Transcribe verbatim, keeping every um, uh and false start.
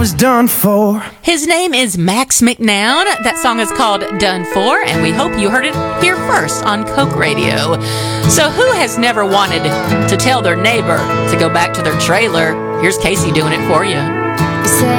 was done for. His name is Max McNown. That song is called Done For, and we hope you heard it here first on Coke Radio. So who has never wanted to tell their neighbor to go back to their trailer? Here's Casey doing it for you. Say